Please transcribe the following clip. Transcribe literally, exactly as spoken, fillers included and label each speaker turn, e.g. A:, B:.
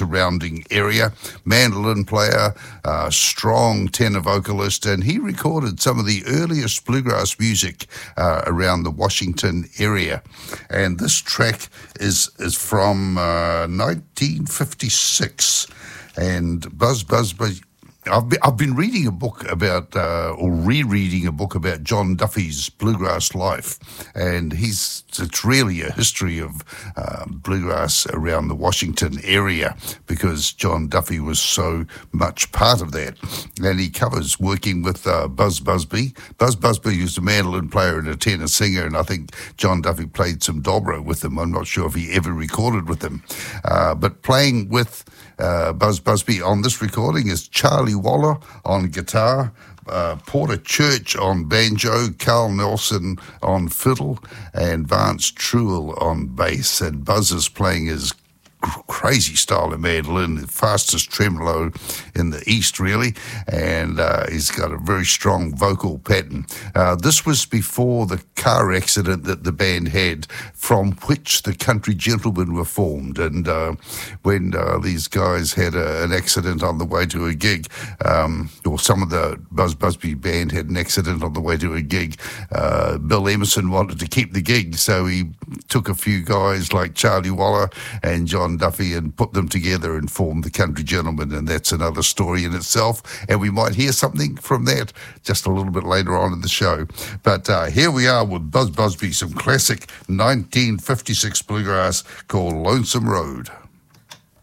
A: surrounding area, mandolin player, uh, strong tenor vocalist, and he recorded some of the earliest bluegrass music uh, around the Washington area. And this track is, is from uh, nineteen fifty-six. And Buzz Busby, I've been, I've been reading a book about, uh, or rereading a book about John Duffy's bluegrass life, and he's it's really a history of uh, bluegrass around the Washington area because John Duffy was so much part of that. And he covers working with uh, Buzz Busby. Buzz Busby was a mandolin player and a tenor singer, and I think John Duffy played some dobro with him. I'm not sure if he ever recorded with him, uh, but playing with Uh, Buzz Busby on this recording is Charlie Waller on guitar, uh, Porter Church on banjo, Carl Nelson on fiddle, and Vance Truel on bass. And Buzz is playing his crazy style of mandolin, the fastest tremolo in the East, really, and uh, he's got a very strong vocal pattern. Uh, this was before the car accident that the band had, from which the Country Gentlemen were formed, and uh, when uh, these guys had a, an accident on the way to a gig, um, or some of the Buzz Busby band had an accident on the way to a gig, uh, Bill Emerson wanted to keep the gig, so he took a few guys like Charlie Waller and John Duffy and put them together and formed the Country Gentlemen, and that's another story in itself, and we might hear something from that just a little bit later on in the show. But uh, here we are with Buzz Busby, some classic nineteen fifty-six bluegrass called Lonesome Road.